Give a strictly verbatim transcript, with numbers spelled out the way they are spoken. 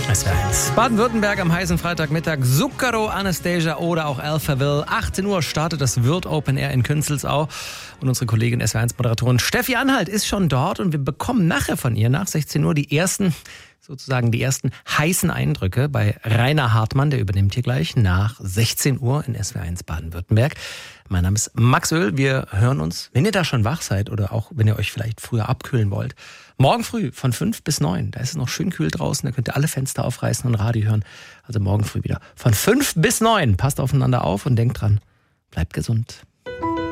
S W R eins. Baden-Württemberg am heißen Freitagmittag. Zucchero, Anastasia oder auch Alphaville. achtzehn Uhr startet das Würth Open Air in Künzelsau. Und unsere Kollegin S W R eins-Moderatorin Steffi Anhalt ist schon dort. Und wir bekommen nachher von ihr, nach sechzehn Uhr, die ersten, sozusagen die ersten heißen Eindrücke bei Rainer Hartmann. Der übernimmt hier gleich nach sechzehn Uhr in S W R eins Baden-Württemberg. Mein Name ist Max Öl. Wir hören uns, wenn ihr da schon wach seid oder auch wenn ihr euch vielleicht früher abkühlen wollt, morgen früh von fünf bis neun. Da ist es noch schön kühl draußen. Da könnt ihr alle Fenster aufreißen und Radio hören. Also morgen früh wieder von fünf bis neun. Passt aufeinander auf und denkt dran, bleibt gesund.